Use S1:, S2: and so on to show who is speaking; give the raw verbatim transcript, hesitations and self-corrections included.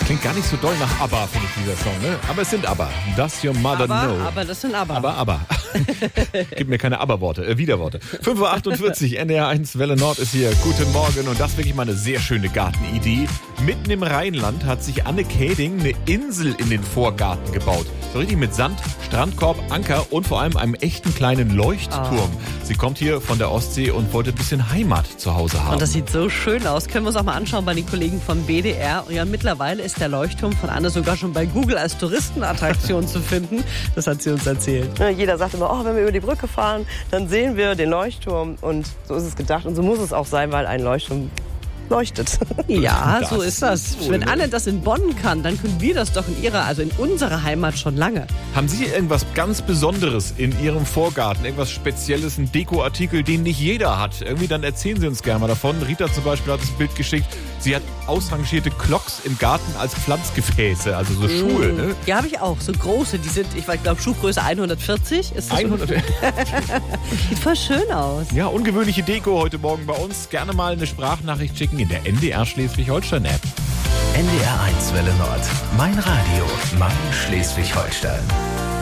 S1: Klingt gar nicht so doll nach ABBA, finde ich, dieser Song, ne? Aber es sind ABBA. Does your mother
S2: aber,
S1: know?
S2: aber das sind ABBA.
S1: Aber, aber. Gib mir keine Aber-Worte, äh, Widerworte. fünf Uhr achtundvierzig, N D R eins, Welle Nord ist hier. Guten Morgen und das ist wirklich mal eine sehr schöne Gartenidee. Mitten im Rheinland hat sich Anne Käding eine Insel in den Vorgarten gebaut. So richtig mit Sand, Strandkorb, Anker und vor allem einem echten kleinen Leuchtturm.
S2: Oh.
S1: Sie kommt hier von der Ostsee und wollte ein bisschen Heimat zu Hause haben.
S2: Und das sieht so schön aus. Können wir uns auch mal anschauen bei den Kollegen vom B D R. Und ja, mittlerweile ist der Leuchtturm von Anne sogar schon bei Google als Touristenattraktion zu finden. Das hat sie uns erzählt.
S3: Ja, jeder sagt immer, oh, wenn wir über die Brücke fahren, dann sehen wir den Leuchtturm. Und so ist es gedacht. Und so muss es auch sein, weil ein Leuchtturm leuchtet.
S2: Ja,
S1: Das
S2: so ist das.
S1: ist wohl,
S2: Wenn
S1: ne?
S2: Anne das in Bonn kann, dann können wir das doch in ihrer, also in unserer Heimat schon lange.
S1: Haben Sie irgendwas ganz Besonderes in Ihrem Vorgarten? Irgendwas Spezielles, ein Dekoartikel, den nicht jeder hat? Irgendwie, dann erzählen Sie uns gerne mal davon. Rita zum Beispiel hat das Bild geschickt. Sie hat ausrangierte Klocks im Garten als Pflanzgefäße, also so Schuhe, ne?
S2: Ja, habe ich auch. So große, die sind, ich glaube, Schuhgröße hundertvierzig. Ist das
S1: hundert
S2: Sieht voll schön aus.
S1: Ja, ungewöhnliche Deko heute Morgen bei uns. Gerne mal eine Sprachnachricht schicken in der N D R Schleswig-Holstein-App.
S4: N D R eins Welle Nord. Mein Radio. Mein Schleswig-Holstein.